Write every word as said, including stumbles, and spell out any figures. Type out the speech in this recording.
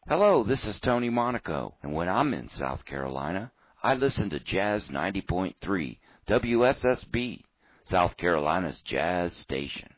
Hello, this is Tony Monaco, and when I'm in South Carolina, I listen to Jazz ninety point three, W S S B, South Carolina's jazz station.